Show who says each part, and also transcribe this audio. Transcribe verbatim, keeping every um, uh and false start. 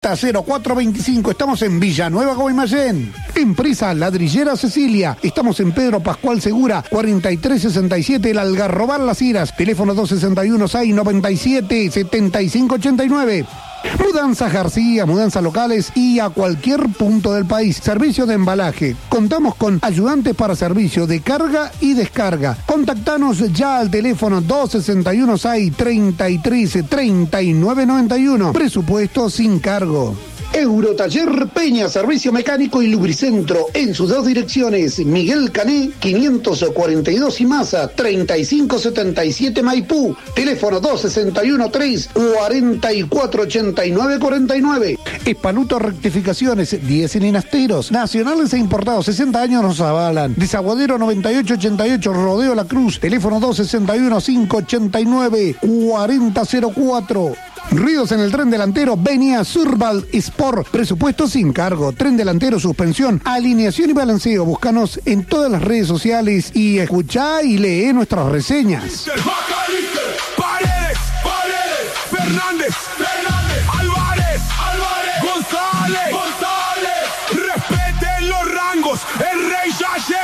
Speaker 1: cuarenta cero cuatro veinticinco. Estamos en Villanueva, Guaymallén. Empresa Ladrillera Cecilia. Estamos en Pedro Pascual Segura, cuarenta y tres sesenta y siete, El Algarrobal Las Heras. Teléfono dos sesenta y uno, seis noventa y siete, setenta y cinco ochenta y nueve. Mudanzas García, mudanzas locales y a cualquier punto del país. Servicio de embalaje. Contamos con ayudantes para servicio de carga y descarga. Contactanos ya al teléfono dos sesenta y uno, seis treinta y tres, treinta y nueve noventa y uno. Presupuesto sin cargo. Eurotaller Peña, servicio mecánico y lubricentro en sus dos direcciones. Miguel Cané, quinientos cuarenta y dos y Maza, treinta y cinco setenta y siete Maipú. Teléfono dos sesenta y uno, tres cuarenta y cuatro ochenta y nueve cuarenta y nueve. Espaluto Rectificaciones, diez en Inasteros. Nacionales e importados, sesenta años nos avalan. Desaguadero noventa y ocho ochenta y ocho, Rodeo La Cruz. Teléfono dos sesenta y uno, cinco ochenta y nueve, cuarenta cero cuatro. Ruidos en el tren delantero, venía Surval Sport, presupuesto sin cargo, tren delantero, suspensión, alineación y balanceo. Búscanos en todas las redes sociales y escuchá y lee nuestras reseñas.